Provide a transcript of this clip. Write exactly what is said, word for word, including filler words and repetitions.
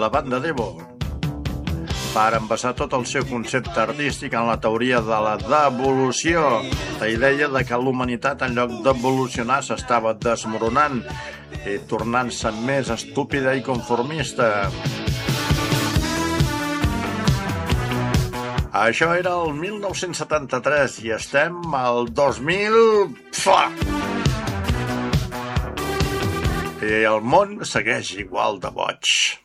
la banda Devo varen basar tot el seu concepte artístic en la teoria de la devolució, la idea de que la humanitat en lloc d'evolucionar s'estava desmoronant i tornant-se més estúpida i conformista. Això era el mil nou-cents setanta-tres i estem al dos mil... Fa! I el món segueix igual de boig.